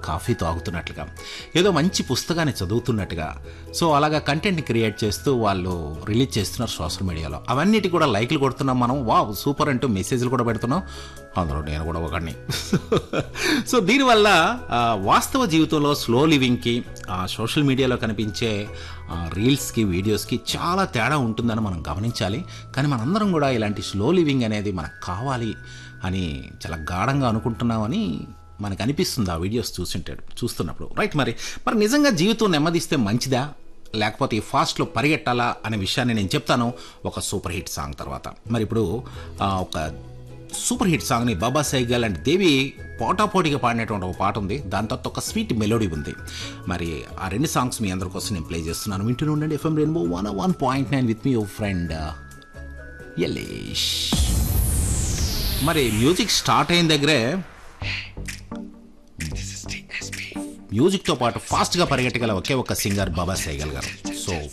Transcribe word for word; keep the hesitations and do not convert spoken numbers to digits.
Coffee తాగుతున్నట్లుగా, ఏదో మంచి పుస్తకాన్ని చదువుతున్నట్టుగా. సో అలాగా కంటెంట్ని క్రియేట్ చేస్తూ వాళ్ళు రిలీజ్ చేస్తున్నారు సోషల్ మీడియాలో. అవన్నిటి కూడా లైక్లు కొడుతున్నాం మనం, వావ్ సూపర్ అంటూ మెసేజ్లు కూడా పెడుతున్నాం. అందులో నేను కూడా ఒకడిని. సో దీనివల్ల వాస్తవ జీవితంలో స్లో లివింగ్కి సోషల్ మీడియాలో కనిపించే రీల్స్కి, వీడియోస్కి చాలా తేడా ఉంటుందని మనం గమనించాలి. కానీ మనందరం కూడా ఇలాంటి స్లో లివింగ్ అనేది మనకు కావాలి అని చాలా గాఢంగా అనుకుంటున్నామని మనకు అనిపిస్తుంది ఆ వీడియోస్ చూసింటే చూస్తున్నప్పుడు. రైట్, మరి మరి నిజంగా జీవితం నెమ్మదిస్తే మంచిదా, లేకపోతే ఈ ఫాస్ట్లో పరిగెట్టాలా అనే విషయాన్ని నేను చెప్తాను ఒక సూపర్ హిట్ సాంగ్ తర్వాత. మరి ఇప్పుడు ఒక సూపర్ హిట్ సాంగ్ని బాబా సైగల్ అండ్ దేవి పోటాపోటీగా పాడినటువంటి ఒక పాట ఉంది, దాని తర్వాత ఒక స్వీట్ మెలోడీ ఉంది. మరి ఆ రెండు సాంగ్స్ మీ అందరి కోసం నేను ప్లే చేస్తున్నాను. వింటూనే ఉండండి FM rainbow one one point nine with me your friend Yalesh. మరి మ్యూజిక్ స్టార్ట్ అయిన దగ్గరే మ్యూజిక్తో పాటు ఫాస్ట్గా పరిగెట్టగల ఒకే ఒక సింగర్ బాబా సైగల్ గారు. సో